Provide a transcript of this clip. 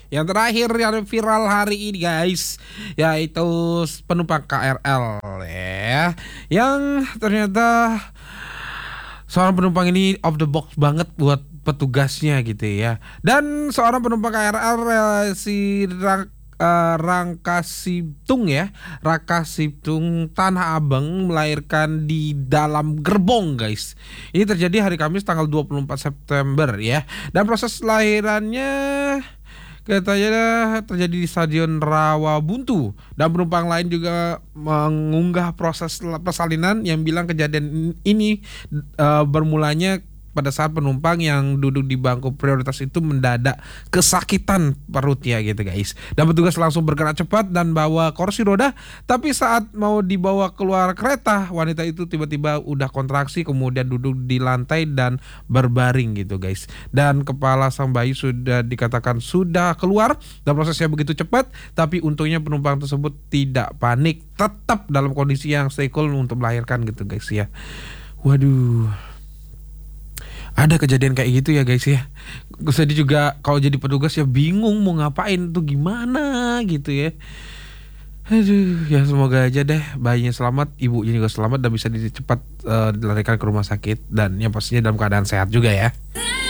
Yang terakhir yang viral hari ini guys, yaitu penumpang KRL ya, yang ternyata seorang penumpang ini off the box banget buat petugasnya gitu ya. Dan seorang penumpang KRL Rangkasiptung ya, Rangkasiptung Tanah Abang melahirkan di dalam gerbong guys. Ini terjadi hari Kamis tanggal 24 September ya. Dan proses lahirannya katanya terjadi di Stadion Rawabuntu. Dan penumpang lain juga mengunggah proses persalinan yang bilang kejadian ini bermulanya pada saat penumpang yang duduk di bangku prioritas itu mendadak kesakitan perutnya gitu guys. Dan petugas langsung bergerak cepat dan bawa kursi roda. Tapi saat mau dibawa keluar kereta, wanita itu tiba-tiba udah kontraksi, kemudian duduk di lantai dan berbaring gitu guys. Dan kepala sang bayi sudah dikatakan sudah keluar dan prosesnya begitu cepat. Tapi untungnya penumpang tersebut tidak panik, tetap dalam kondisi yang stay cool untuk melahirkan gitu guys ya. Waduh, ada kejadian kayak gitu ya guys ya. Jadi juga kalau jadi petugas ya bingung mau ngapain tuh gimana gitu ya. Aduh, ya semoga aja deh bayinya selamat, ibunya juga selamat dan bisa cepat dilarikan ke rumah sakit dan yang pastinya dalam keadaan sehat juga ya.